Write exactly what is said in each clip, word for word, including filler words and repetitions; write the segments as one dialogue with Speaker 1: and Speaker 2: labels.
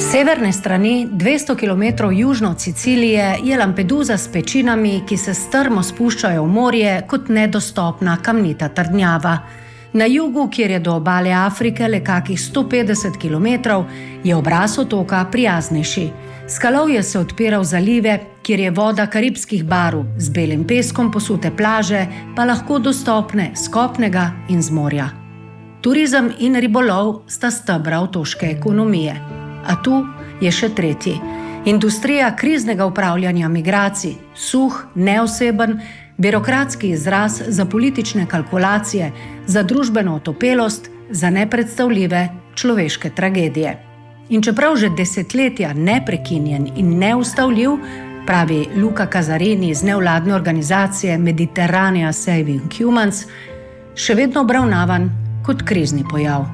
Speaker 1: Severne strani, dvesto kilometrov južno od Sicilije, je Lampedusa s pečinami, ki se strmo spuščajo v morje kot nedostopna kamnita trdnjava. Na jugu, kjer je do obale Afrike le kakih sto petdeset kilometrov, je obraz otoka prijaznejši. Skalovje se odpira v zalive, kjer je voda karibskih barv, z belim peskom posute plaže, pa lahko dostopne z kopnega in z morja. Turizem in ribolov sta stebra otoške ekonomije. A tu je še tretji. Industrija kriznega upravljanja migracij, suh, neoseben, birokratski izraz za politične kalkulacije, za družbeno otopelost, za nepredstavljive človeške tragedije. In čeprav že desetletja neprekinjen in neustavljiv, pravi Luca Casarini iz nevladne organizacije Mediterranean Saving Humans, še vedno obravnavan kot krizni pojav.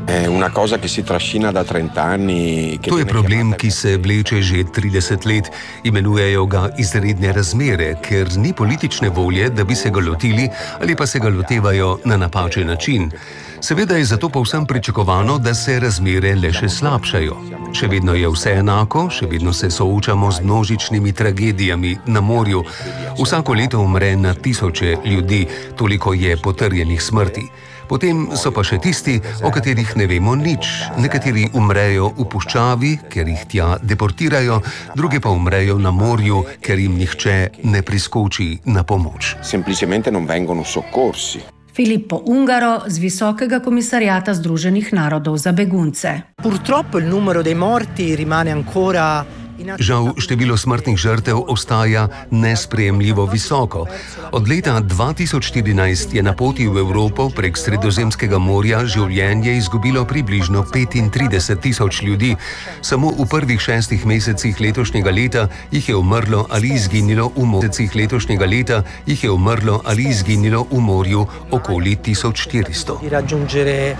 Speaker 2: To je problem, ki se vleče že trideset let. Imenujejo ga izredne razmere, ker ni politične volje, da bi se ga lotili, ali pa se ga lotevajo na napačen način. Seveda je zato povsem pričakovano, da se razmere le še slabšajo. Še vedno je vse enako, še vedno se soočamo z množičnimi tragedijami na morju. Vsako leto umre na tisoče ljudi, toliko je potrjenih smrti. Potem so pa še tisti, o katerih ne vemo nič. Nekateri umrejo v puščavi, ker jih tja deportirajo, druge pa umrejo na morju, ker jim nihče ne priskoči na pomoč.
Speaker 3: Semplicemente non vengono soccorsi.
Speaker 1: Filippo Ungaro z Visokega komisariata Združenih narodov za begunce.
Speaker 4: Purtroppo il numero dei morti rimane ancora
Speaker 2: Žal, število smrtnih žrtev ostaja nesprejemljivo visoko. Od leta dva tisoč štirinajst je na poti v Evropo prek Sredozemskega morja življenje izgubilo približno petintrideset tisoč ljudi. Samo v prvih šestih mesecih letošnjega leta jih je umrlo ali izginilo v mesecih letošnjega leta jih je umrlo ali izginilo v morju okoli tisoč štiristo.